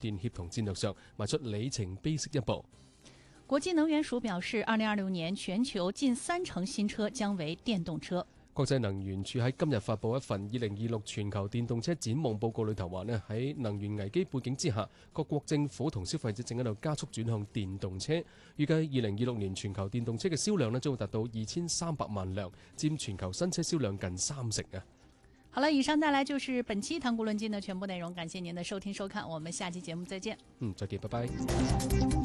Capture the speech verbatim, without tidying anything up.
電協同戰略上邁出里程碑式一步。 國際能源署表示，二零二六年全球近三成新車將為電動車。 國際能源署喺今日發布一份二零二六全球電動車展望報告裏頭話呢，喺能源危機背景之下，各國政府同消費者正喺度加速轉向電動車。預計二零二六年全球電動車嘅銷量呢將會達到二千三百萬輛，佔全球新車銷量近三成啊！ 好了，以上帶來就是本期談古論今的全部內容，感謝您的收聽收看，我們下期節目再見。 嗯，再見，拜拜。